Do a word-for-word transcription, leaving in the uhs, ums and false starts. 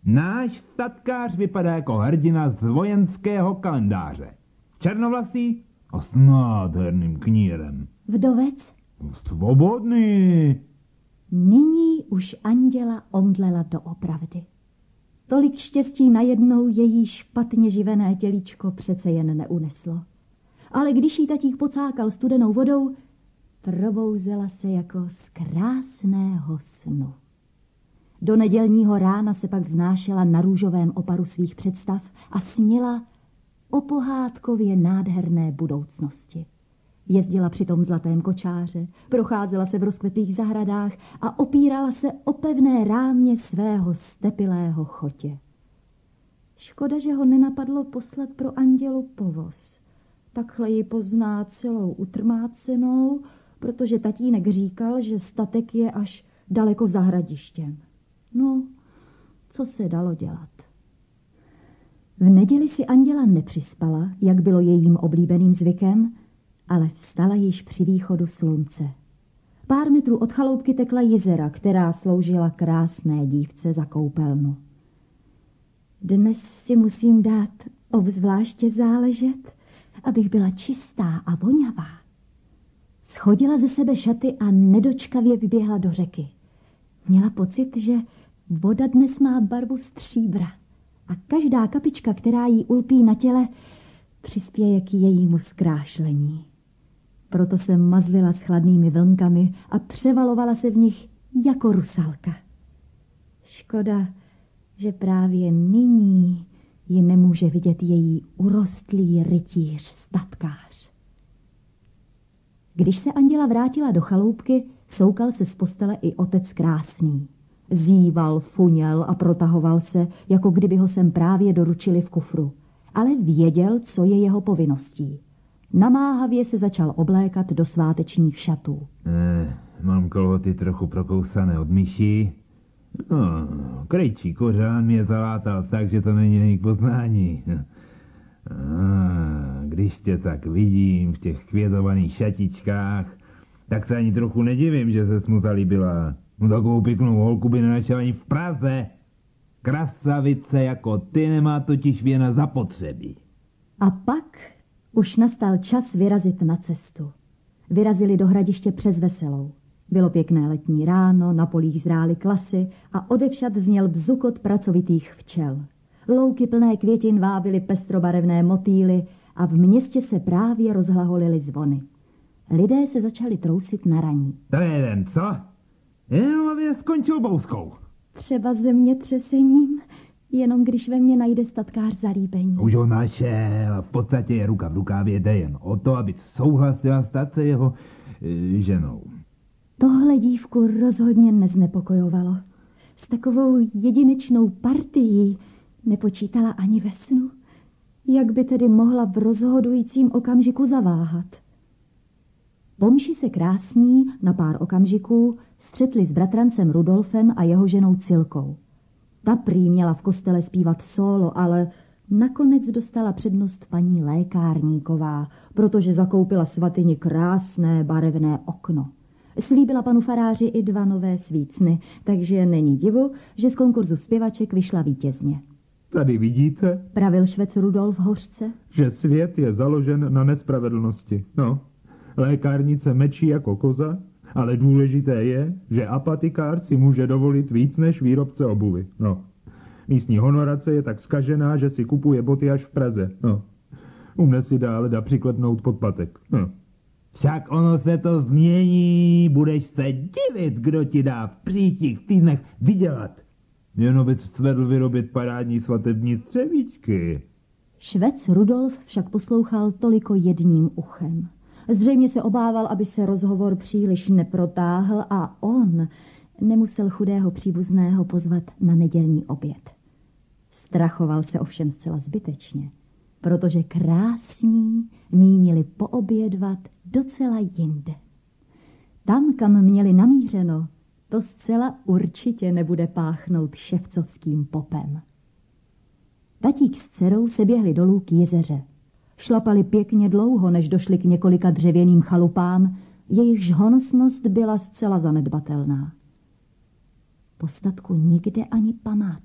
Náš statkář vypadá jako hrdina z vojenského kalendáře. Černovlasý a s nádherným knírem. Vdovec? Svobodný. Nyní už Anděla omdlela doopravdy. Tolik štěstí najednou její špatně živené tělíčko přece jen neuneslo. Ale když jí tatík pocákal studenou vodou, probouzela se jako z krásného snu. Do nedělního rána se pak vznášela na růžovém oparu svých představ a snila o pohádkově nádherné budoucnosti. Jezdila při tom zlatém kočáře, procházela se v rozkvetlých zahradách a opírala se o pevné rámě svého stepilého chotě. Škoda, že ho nenapadlo poslat pro Andělu povoz. Takhle ji pozná celou utrmácenou, protože tatínek říkal, že statek je až daleko za hradištěm. No, co se dalo dělat? V neděli si Anděla nepřispala, jak bylo jejím oblíbeným zvykem, ale vstala již při východu slunce. Pár metrů od chaloupky tekla jezera, která sloužila krásné dívce za koupelnu. Dnes si musím dát obzvláště záležet, abych byla čistá a vonavá. Schodila ze sebe šaty a nedočkavě vyběhla do řeky. Měla pocit, že voda dnes má barvu stříbra a každá kapička, která jí ulpí na těle, přispěje k jejímu zkrášlení. Proto se mazlila s chladnými vlnkami a převalovala se v nich jako rusalka. Škoda, že právě nyní ji nemůže vidět její urostlý rytíř statkář. Když se Anděla vrátila do chaloupky, soukal se z postele i otec Krásný. Zíval, funěl a protahoval se, jako kdyby ho sem právě doručili v kufru. Ale věděl, co je jeho povinností. Namáhavě se začal oblékat do svátečních šatů. Eh, mám kolhoty trochu prokousané od myší. No, krejčí kořán mě zalátal tak, že to není ani k poznání. A, když tě tak vidím v těch květovaných šatičkách, tak se ani trochu nedivím, že se mu zalíbila. No takovou pěknou holku by nenašel ani v Praze. Krasavice jako ty nemá totiž věna zapotřebí. A pak už nastal čas vyrazit na cestu. Vyrazili do Hradiště přes Veselou. Bylo pěkné letní ráno, na polích zrály klasy a odevšad zněl bzukot pracovitých včel. Louky plné květin vábily pestrobarevné motýly a v městě se právě rozhlaholily zvony. Lidé se začali trousit na raní. To je jeden, co? Jenom aby skončil bouskou. Třeba zemětřesením, jenom když ve mně najde statkář zalíbení. Už ho našel a v podstatě je ruka v rukávě, jde jen o to, aby souhlasila stát se jeho e, ženou. Tohle dívku rozhodně neznepokojovalo. S takovou jedinečnou partií nepočítala ani ve snu. Jak by tedy mohla v rozhodujícím okamžiku zaváhat? Po mši se Krásní na pár okamžiků střetli s bratrancem Rudolfem a jeho ženou Cilkou. Ta prý měla v kostele zpívat sólo, ale nakonec dostala přednost paní lékárníková, protože zakoupila svatyni krásné barevné okno. Slíbila panu faráři i dva nové svícny, takže není divu, že z konkurzu zpěvaček vyšla vítězně. Tady vidíte, pravil švec Rudolf hořce, že svět je založen na nespravedlnosti. No, lékárnice mečí jako koza, ale důležité je, že apatikář si může dovolit víc než výrobce obuvy. No, místní honorace je tak zkažená, že si kupuje boty až v Praze. No, u mne si dá leda přiklepnout pod patek. No. Však ono se to změní, budeš se divit, kdo ti dá v příštích týdnech vydělat. Jenom bys svedl vyrobit parádní svatební střevíčky. Švec Rudolf však poslouchal toliko jedním uchem. Zřejmě se obával, aby se rozhovor příliš neprotáhl a on nemusel chudého příbuzného pozvat na nedělní oběd. Strachoval se ovšem zcela zbytečně, protože Krásní mínili poobědvat docela jinde. Tam, kam měli namířeno, to zcela určitě nebude páchnout ševcovským popem. Tatík s dcerou se běhli dolů k jezeře. Šlapali pěkně dlouho, než došli k několika dřevěným chalupám, jejichž honosnost byla zcela zanedbatelná. Po statku nikde ani památky.